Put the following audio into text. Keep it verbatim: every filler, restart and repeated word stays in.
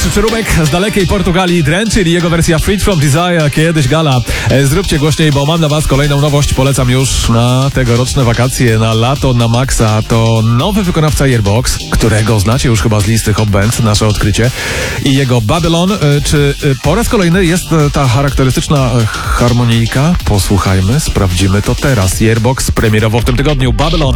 Pierwszy przeróbek z dalekiej Portugalii, Dren, czyli jego wersja Freed From Desire, kiedyś gala. E, zróbcie głośniej, bo mam dla was kolejną nowość. Polecam już na tegoroczne wakacje, na lato, na maksa. To nowy wykonawca Airbox, którego znacie już chyba z listy Hot Band, nasze odkrycie. I jego Babylon. E, czy e, po raz kolejny jest e, ta charakterystyczna e, harmonijka? Posłuchajmy, sprawdzimy to teraz. Airbox premierowo w tym tygodniu. Babylon.